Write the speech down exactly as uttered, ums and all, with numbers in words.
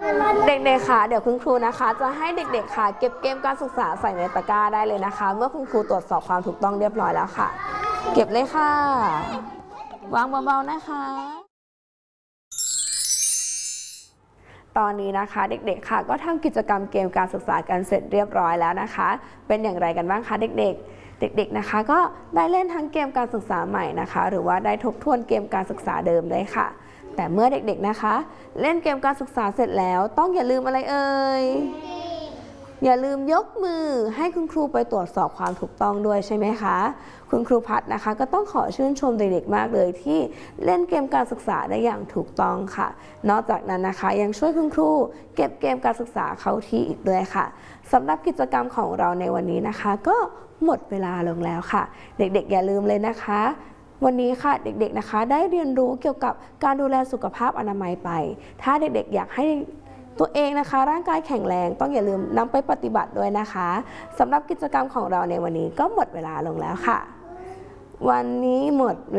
เด็กๆค่ะเดี๋ยวคุณครูนะคะจะให้เด็กๆค่ะเก็บเกมการศึกษาใส่ในตะกร้าได้เลยนะคะเมื่อคุณครูตรวจสอบความถูกต้องเรียบร้อยแล้วค่ะเก็บเลยค่ะวางเบาๆนะคะตอนนี้นะคะเด็กๆค่ะก็ทำกิจกรรมเกมการศึกษากันเสร็จเรียบร้อยแล้วนะคะเป็นอย่างไรกันบ้างคะเด็กๆเด็กๆนะคะก็ได้เล่นทั้งเกมการศึกษาใหม่นะคะหรือว่าได้ทบทวนเกมการศึกษาเดิมได้ค่ะแต่เมื่อเด็กๆนะคะเล่นเกมการศึกษาเสร็จแล้วต้องอย่าลืมอะไรเอ่ยอย่าลืมยกมือให้คุณครูไปตรวจสอบความถูกต้องด้วยใช่ไหมคะคุณครูพัฒนะคะก็ต้องขอชื่นชมเด็กๆมากเลยที่เล่นเกมการศึกษาได้อย่างถูกต้องค่ะนอกจากนั้นนะคะยังช่วยคุณครูเก็บเกมการศึกษาเข้าที่อีกด้วยค่ะสำหรับกิจกรรมของเราในวันนี้นะคะก็หมดเวลาลงแล้วค่ะเด็กๆอย่าลืมเลยนะคะวันนี้ค่ะเด็กๆนะคะได้เรียนรู้เกี่ยวกับการดูแลสุขภาพอนามัยไปถ้าเด็กๆอยากให้ตัวเองนะคะร่างกายแข็งแรงต้องอย่าลืมนำไปปฏิบัติด้วยนะคะสำหรับกิจกรรมของเราในวันนี้ก็หมดเวลาลงแล้วค่ะวันนี้หมด